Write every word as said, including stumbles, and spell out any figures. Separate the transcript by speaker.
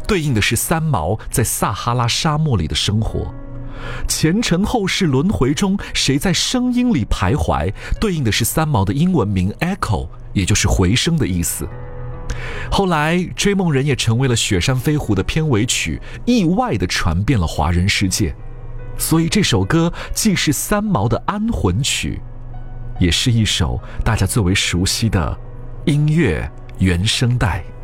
Speaker 1: 对应的是三毛在撒哈拉沙漠里的生活。前尘后世轮回中，谁在声音里徘徊，对应的是三毛的英文名 Echo， 也就是回声的意思。后来追梦人也成为了雪山飞狐的片尾曲，意外地传遍了华人世界。所以这首歌既是三毛的安魂曲，也是一首大家最为熟悉的音乐原声带。